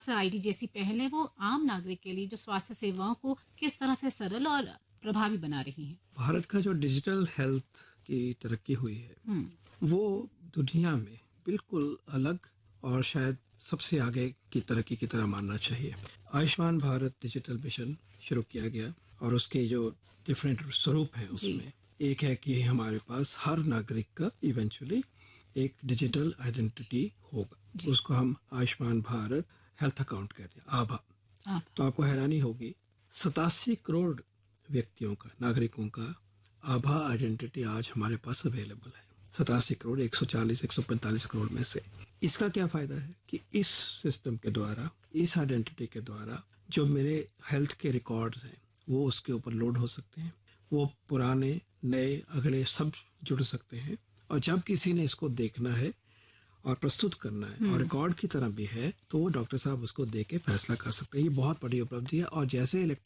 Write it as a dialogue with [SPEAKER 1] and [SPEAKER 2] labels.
[SPEAKER 1] ID जैसी पहलें वो आम नागरिक के लिए जो स्वास्थ्य सेवाओं को किस तरह से सरल और प्रभावी बना रही हैं?
[SPEAKER 2] भारत का जो डिजिटल हेल्थ की तरक्की हुई है
[SPEAKER 1] हुँ,
[SPEAKER 2] वो दुनिया में बिल्कुल अलग और शायद सबसे आगे की तरक्की की तरह मानना चाहिए। आयुष्मान भारत डिजिटल मिशन शुरू किया गया और उसके जो डिफरेंट स्वरूप हैं
[SPEAKER 1] जी,
[SPEAKER 2] उसमें एक है कि हमारे पास हर नागरिक का इवेंचुअली एक डिजिटल आइडेंटिटी होगा।
[SPEAKER 1] जी।
[SPEAKER 2] उसको हम आयुष्मान भारत हेल्थ अकाउंट कहते हैं, आभा।
[SPEAKER 1] हाँ,
[SPEAKER 2] तो आपको हैरानी होगी 87 करोड़ व्यक्तियों का, नागरिकों का आभा आइडेंटिटी आज हमारे पास अवेलेबल है। 87 करोड़, 140 145 करोड़ में से। इसका क्या फायदा है कि इस सिस्टम के द्वारा, इस आइडेंटिटी के द्वारा जो मेरे हेल्थ के रिकॉर्ड्स हैं वो उसके ऊपर लोड हो सकते हैं। वो पुराने, नए, अगले सब जुड़ सकते हैं। और जब किसी ने इसको देखना है और प्रस्तुत करना है और
[SPEAKER 1] हुँ।
[SPEAKER 2] रिकॉर्ड की तरह भी है तो वो डॉक्टर साहब उसको देख के फैसला कर सकते हैं। ये बहुत बड़ी उपलब्धि है। और जैसे